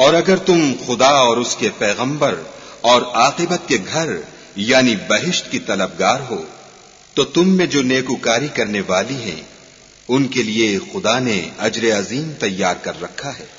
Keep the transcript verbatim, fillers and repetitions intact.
और अगर तुम खुदा और उसके पैगंबर और आकिबत के घर यानी बहिश्त की तलबगार हो, तो तुम में जो नेकुकारी करने वाली हैं, उनके लिए खुदा ने अजर अजीम तैयार कर रखा है।